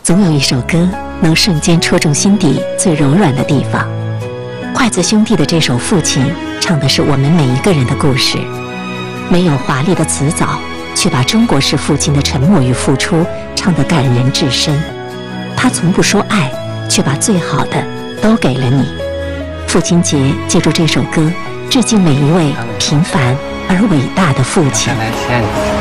总有一首歌能瞬间戳中心底最柔软的地方。筷子兄弟的这首《父亲》唱的是我们每一个人的故事，没有华丽的词藻，却把中国式父亲的沉默与付出唱得感人至深。他从不说爱，却把最好的都给了你。父亲节，借助这首歌，致敬每一位平凡而伟大的父亲。